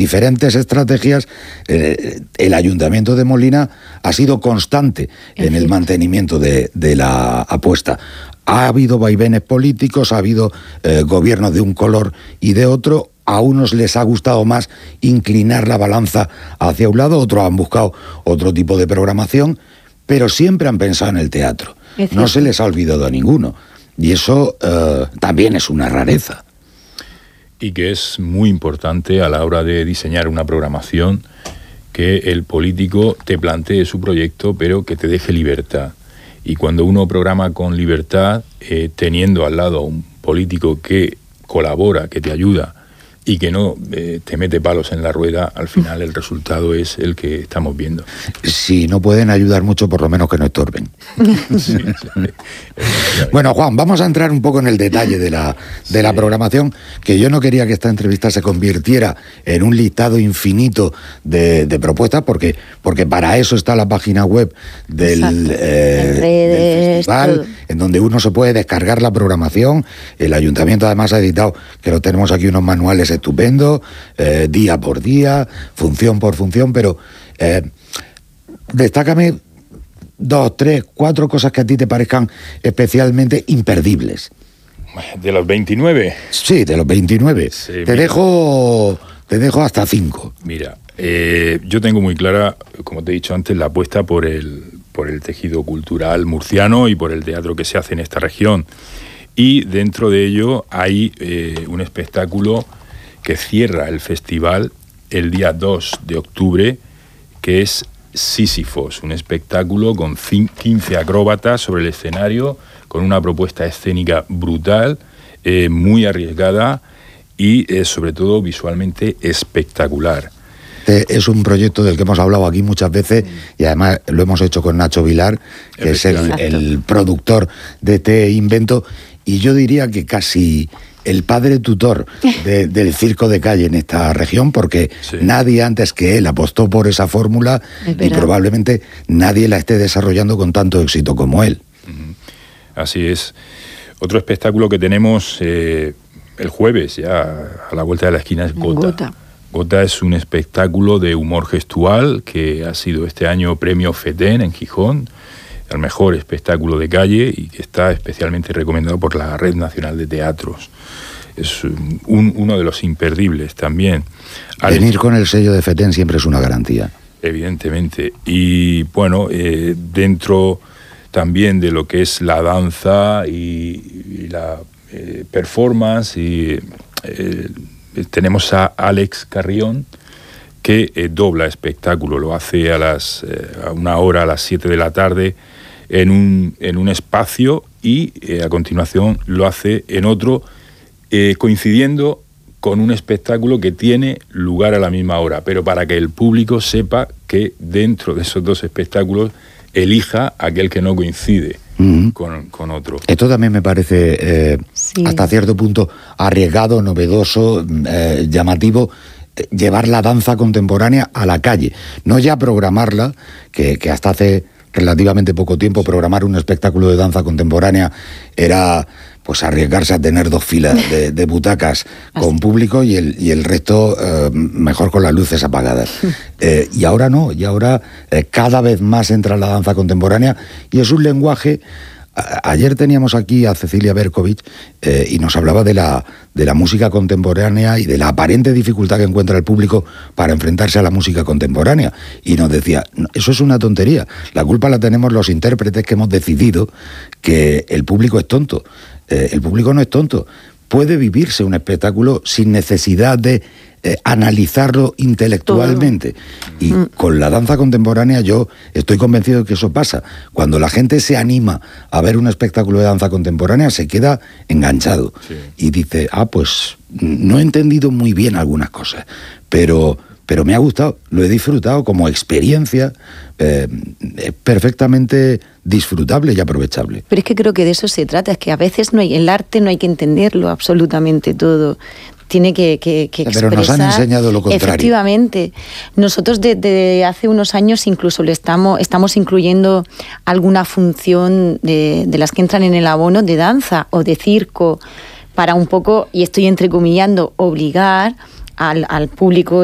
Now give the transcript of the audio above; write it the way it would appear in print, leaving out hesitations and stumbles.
diferentes estrategias, el Ayuntamiento de Molina ha sido constante en el mantenimiento de la apuesta. Ha habido vaivenes políticos, ha habido gobiernos de un color y de otro. A unos les ha gustado más inclinar la balanza hacia un lado, otros han buscado otro tipo de programación, pero siempre han pensado en el teatro. No se les ha olvidado a ninguno. Y eso también es una rareza. Y que es muy importante a la hora de diseñar una programación, que el político te plantee su proyecto, pero que te deje libertad. Y cuando uno programa con libertad, teniendo al lado a un político que colabora, que te ayuda, y que no te mete palos en la rueda, al final el resultado es el que estamos viendo. Si no pueden ayudar mucho, por lo menos que no estorben. Sí. Bueno, Juan, vamos a entrar un poco en el detalle de la programación, que yo no quería que esta entrevista se convirtiera en un listado infinito de propuestas, porque para eso está la página web del festival, en donde uno se puede descargar la programación. El Ayuntamiento además ha editado, que lo tenemos aquí, unos manuales estupendo, día por día, función por función, pero destácame 2, 3, 4 cosas que a ti te parezcan especialmente imperdibles. ¿De los 29? Sí, de los 29. Sí, te dejo hasta 5. Mira, yo tengo muy clara, como te he dicho antes, la apuesta por el tejido cultural murciano y por el teatro que se hace en esta región. Y dentro de ello hay un espectáculo que cierra el festival el día 2 de octubre, que es Sísifos, un espectáculo con 15 acróbatas sobre el escenario, con una propuesta escénica brutal, muy arriesgada y sobre todo visualmente espectacular. Es un proyecto del que hemos hablado aquí muchas veces y además lo hemos hecho con Nacho Vilar, que es el productor de este invento, y yo diría que casi el padre tutor del circo de calle en esta región, porque nadie antes que él apostó por esa fórmula y probablemente nadie la esté desarrollando con tanto éxito como él. Así es. Otro espectáculo que tenemos el jueves, ya a la vuelta de la esquina, es Gota. Gota es un espectáculo de humor gestual que ha sido este año premio FETEN en Gijón, el mejor espectáculo de calle, y que está especialmente recomendado por la Red Nacional de Teatros. Es uno de los imperdibles también. Venir con el sello de FETEN siempre es una garantía. Evidentemente. Y bueno, dentro también de lo que es la danza y la performance, tenemos a Alex Carrión, que dobla espectáculo, lo hace a una hora, a las 7 de la tarde, en un espacio, y a continuación lo hace en otro, coincidiendo con un espectáculo que tiene lugar a la misma hora, pero para que el público sepa que dentro de esos dos espectáculos elija aquel que no coincide con otro. Esto también me parece hasta cierto punto arriesgado, novedoso, llamativo, llevar la danza contemporánea a la calle, no ya programarla, que hasta hace relativamente poco tiempo programar un espectáculo de danza contemporánea era pues arriesgarse a tener 2 filas de butacas con público y el resto mejor con las luces apagadas. Y ahora no, y ahora cada vez más entra la danza contemporánea y es un lenguaje. Ayer teníamos aquí a Cecilia Berkovich y nos hablaba de la música contemporánea y de la aparente dificultad que encuentra el público para enfrentarse a la música contemporánea. Y nos decía, eso es una tontería, la culpa la tenemos los intérpretes que hemos decidido que el público es tonto. El público no es tonto. Puede vivirse un espectáculo sin necesidad de analizarlo intelectualmente. Y con la danza contemporánea yo estoy convencido de que eso pasa. Cuando la gente se anima a ver un espectáculo de danza contemporánea, se queda enganchado. Y dice, pues no he entendido muy bien algunas cosas, pero me ha gustado, lo he disfrutado como experiencia, es perfectamente disfrutable y aprovechable. Pero es que creo que de eso se trata, es que a veces el arte no hay que entenderlo absolutamente todo. Tiene que expresar. Pero nos han enseñado lo contrario. Efectivamente. Nosotros desde hace unos años incluso estamos incluyendo alguna función de las que entran en el abono de danza o de circo, para un poco, y estoy entrecomillando, obligar al público